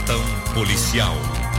Plantão policial.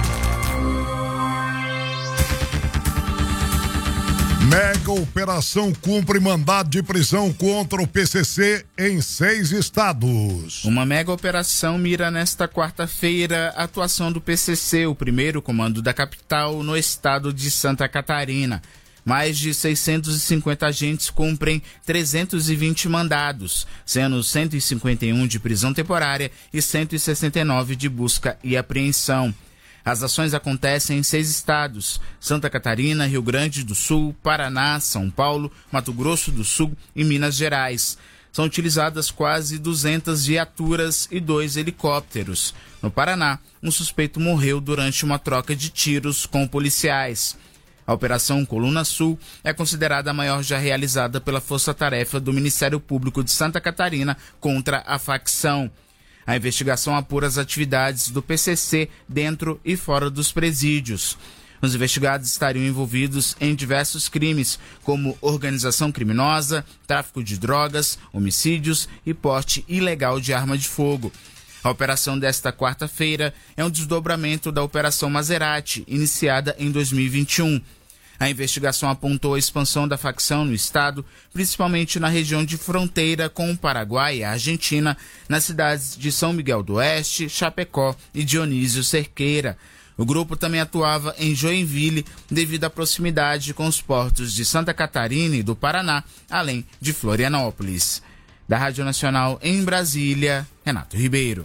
Mega operação cumpre mandado de prisão contra o PCC em 6 estados. Uma mega operação mira nesta quarta-feira a atuação do PCC, o primeiro comando da capital, no estado de Santa Catarina. Mais de 650 agentes cumprem 320 mandados, sendo 151 de prisão temporária e 169 de busca e apreensão. As ações acontecem em 6 estados: Santa Catarina, Rio Grande do Sul, Paraná, São Paulo, Mato Grosso do Sul e Minas Gerais. São utilizadas quase 200 viaturas e 2 helicópteros. No Paraná, um suspeito morreu durante uma troca de tiros com policiais. A Operação Coluna Sul é considerada a maior já realizada pela Força-Tarefa do Ministério Público de Santa Catarina contra a facção. A investigação apura as atividades do PCC dentro e fora dos presídios. Os investigados estariam envolvidos em diversos crimes, como organização criminosa, tráfico de drogas, homicídios e porte ilegal de arma de fogo. A operação desta quarta-feira é um desdobramento da Operação Maserati, iniciada em 2021. A investigação apontou a expansão da facção no estado, principalmente na região de fronteira com o Paraguai e a Argentina, nas cidades de São Miguel do Oeste, Chapecó e Dionísio Cerqueira. O grupo também atuava em Joinville devido à proximidade com os portos de Santa Catarina e do Paraná, além de Florianópolis. Da Rádio Nacional em Brasília, Renato Ribeiro.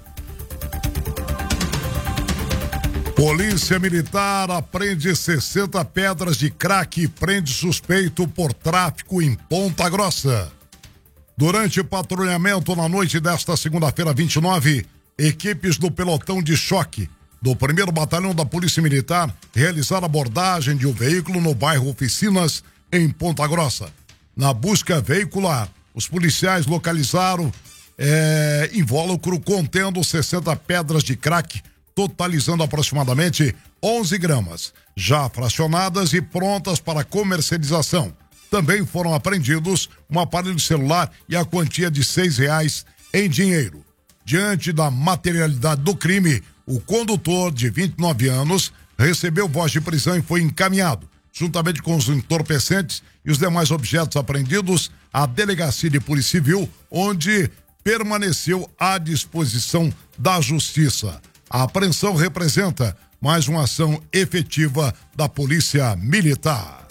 Polícia Militar apreende 60 pedras de crack e prende suspeito por tráfico em Ponta Grossa. Durante o patrulhamento na noite desta segunda-feira, 29, equipes do pelotão de choque do 1º Batalhão da Polícia Militar realizaram abordagem de um veículo no bairro Oficinas, em Ponta Grossa. Na busca veicular, os policiais localizaram invólucro contendo 60 pedras de crack, totalizando aproximadamente 11 gramas, já fracionadas e prontas para comercialização. Também foram apreendidos um aparelho celular e a quantia de R$6 em dinheiro. Diante da materialidade do crime, o condutor, de 29 anos, recebeu voz de prisão e foi encaminhado, juntamente com os entorpecentes e os demais objetos apreendidos, à Delegacia de Polícia Civil, onde permaneceu à disposição da Justiça. A apreensão representa mais uma ação efetiva da Polícia Militar.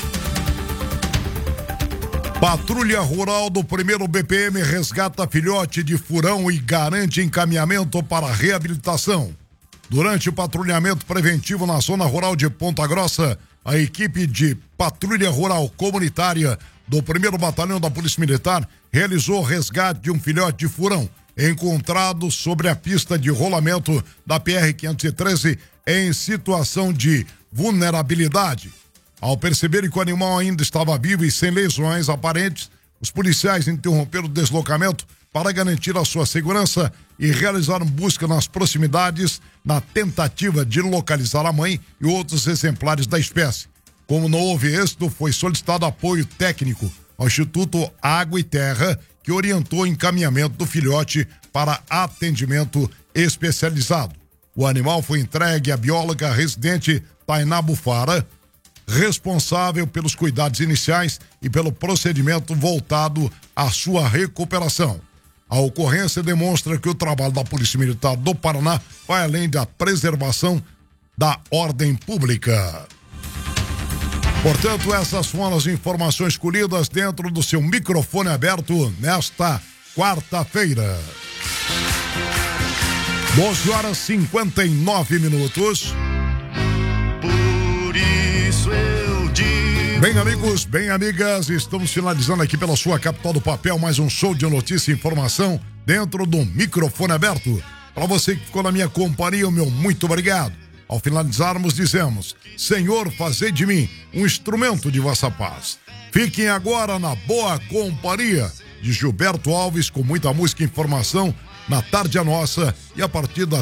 Patrulha Rural do 1º BPM resgata filhote de furão e garante encaminhamento para reabilitação. Durante o patrulhamento preventivo na zona rural de Ponta Grossa, a equipe de Patrulha Rural Comunitária do 1º Batalhão da Polícia Militar realizou o resgate de um filhote de furão encontrado sobre a pista de rolamento da PR-513 em situação de vulnerabilidade. Ao perceberem que o animal ainda estava vivo e sem lesões aparentes, os policiais interromperam o deslocamento para garantir a sua segurança e realizaram busca nas proximidades na tentativa de localizar a mãe e outros exemplares da espécie. Como não houve êxito, foi solicitado apoio técnico ao Instituto Água e Terra, que orientou o encaminhamento do filhote para atendimento especializado. O animal foi entregue à bióloga residente Tainá Bufara, responsável pelos cuidados iniciais e pelo procedimento voltado à sua recuperação. A ocorrência demonstra que o trabalho da Polícia Militar do Paraná vai além da preservação da ordem pública. Portanto, essas foram as informações colhidas dentro do seu microfone aberto nesta quarta-feira. 12h59. Por isso eu digo. Bem, amigos, bem, amigas, estamos finalizando aqui pela sua capital do papel mais um show de notícia e informação dentro do microfone aberto. Para você que ficou na minha companhia, o meu muito obrigado. Ao finalizarmos, dizemos: Senhor, fazei de mim um instrumento de vossa paz. Fiquem agora na boa companhia de Gilberto Alves, com muita música e informação na Tarde a Nossa, e a partir das